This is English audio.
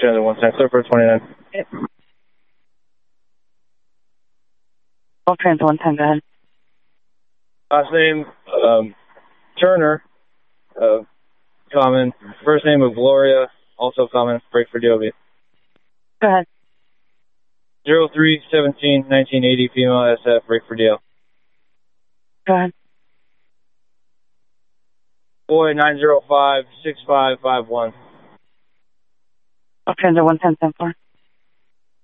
Transit 110, clear for 29. Yep. Gulf Transit 110, go ahead. Last name, Turner, common. First name of Gloria, also common. Break for DOB. Go ahead. 03-17-1980, female SF, break for DL. Go ahead. Boy, 905-6551. Gulf Transit 110, 10-4.